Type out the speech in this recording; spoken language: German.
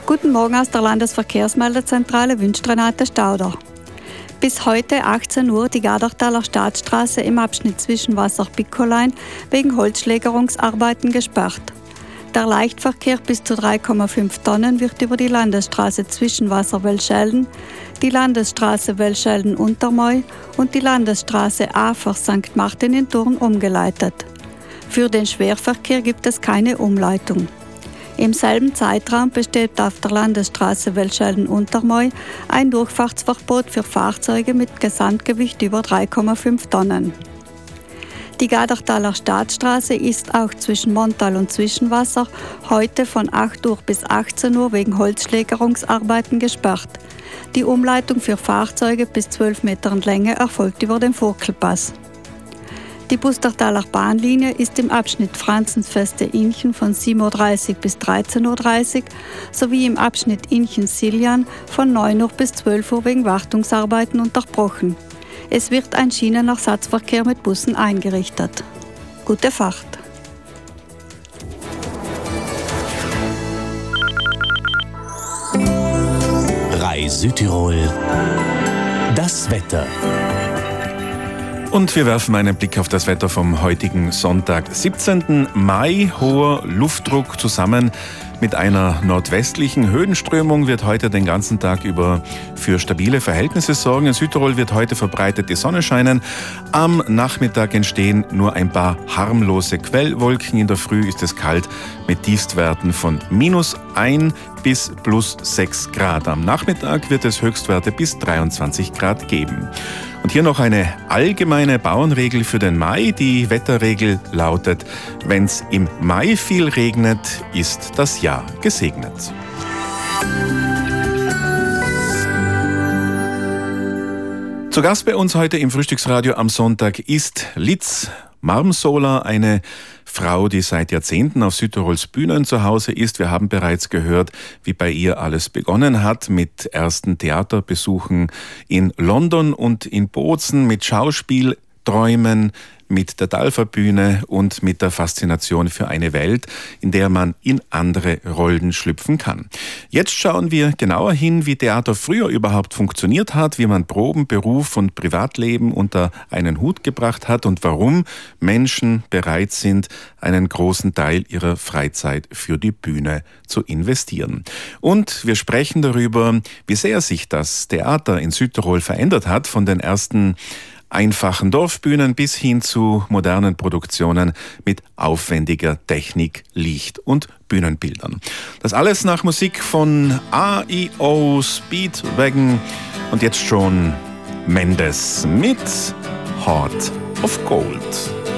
Guten Morgen aus der Landesverkehrsmeldezentrale wünscht Renate Stauder. Bis heute 18 Uhr die Gadertaler Staatsstraße im Abschnitt Zwischenwasser-Pickolein wegen Holzschlägerungsarbeiten gesperrt. Der Leichtverkehr bis zu 3,5 Tonnen wird über die Landesstraße Zwischenwasser-Wellschelden, die Landesstraße Wellschelden-Untermäu und die Landesstraße A für St. Martin in Thurn umgeleitet. Für den Schwerverkehr gibt es keine Umleitung. Im selben Zeitraum besteht auf der Landesstraße Wellschelden-Untermäu ein Durchfahrtsverbot für Fahrzeuge mit Gesamtgewicht über 3,5 Tonnen. Die Gadertaler Staatsstraße ist auch zwischen Montal und Zwischenwasser heute von 8 Uhr bis 18 Uhr wegen Holzschlägerungsarbeiten gesperrt. Die Umleitung für Fahrzeuge bis 12 Metern Länge erfolgt über den Furkelpass. Die Bustertaler Bahnlinie ist im Abschnitt Franzensfeste-Inchen von 7.30 Uhr bis 13.30 Uhr sowie im Abschnitt Inchen-Siljan von 9 Uhr bis 12 Uhr wegen Wartungsarbeiten unterbrochen. Es wird ein Schienenersatzverkehr mit Bussen eingerichtet. Gute Fahrt! RAI Südtirol. Das Wetter. Und wir werfen einen Blick auf das Wetter vom heutigen Sonntag, 17. Mai. Hoher Luftdruck zusammen mit einer nordwestlichen Höhenströmung wird heute den ganzen Tag über für stabile Verhältnisse sorgen. In Südtirol wird heute verbreitet die Sonne scheinen. Am Nachmittag entstehen nur ein paar harmlose Quellwolken. In der Früh ist es kalt mit Tiefstwerten von -1 bis +6 Grad. Am Nachmittag wird es Höchstwerte bis 23 Grad geben. Und hier noch eine allgemeine Bauernregel für den Mai. Die Wetterregel lautet: Wenn es im Mai viel regnet, ist das Jahr gesegnet. Zu Gast bei uns heute im Frühstücksradio am Sonntag ist Liz Marmsola, eine Frau, die seit Jahrzehnten auf Südtirols Bühnen zu Hause ist. Wir haben bereits gehört, wie bei ihr alles begonnen hat mit ersten Theaterbesuchen in London und in Bozen, mit Schauspielträumen, mit der Dalfa-Bühne und mit der Faszination für eine Welt, in der man in andere Rollen schlüpfen kann. Jetzt schauen wir genauer hin, wie Theater früher überhaupt funktioniert hat, wie man Proben, Beruf und Privatleben unter einen Hut gebracht hat und warum Menschen bereit sind, einen großen Teil ihrer Freizeit für die Bühne zu investieren. Und wir sprechen darüber, wie sehr sich das Theater in Südtirol verändert hat, von den ersten einfachen Dorfbühnen bis hin zu modernen Produktionen mit aufwendiger Technik, Licht und Bühnenbildern. Das alles nach Musik von A.I.O. Speedwagon und jetzt schon Mendes mit Heart of Gold.